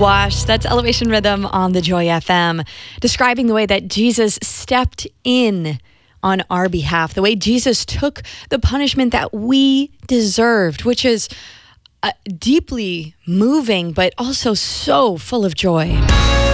Wash. That's Elevation Rhythm on the Joy FM, describing the way that Jesus stepped in on our behalf, the way Jesus took the punishment that we deserved, which is deeply moving, but also so full of joy.